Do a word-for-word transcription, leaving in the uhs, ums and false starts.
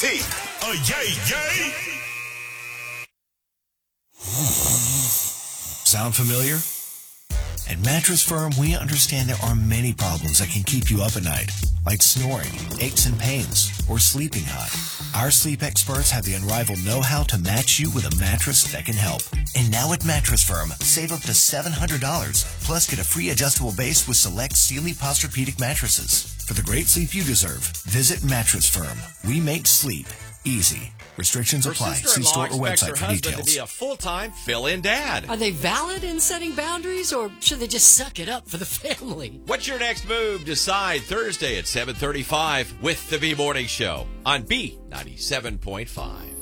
T. Oh, yay, yay. Sound familiar? At Mattress Firm, we understand there are many problems that can keep you up at night, like snoring, aches and pains, or sleeping hot. Our sleep experts have the unrivaled know-how to match you with a mattress that can help. And now at Mattress Firm, save up to seven hundred dollars, plus get a free adjustable base with select Sealy Posturepedic mattresses. For the great sleep you deserve, visit Mattress Firm. We make sleep easy. Restrictions apply. See store or website for details. To be a full-time fill-in dad. Are they valid in setting boundaries, or should they just suck it up for the family? What's your next move? Decide Thursday at seven thirty-five with the B Morning Show on B ninety-seven point five.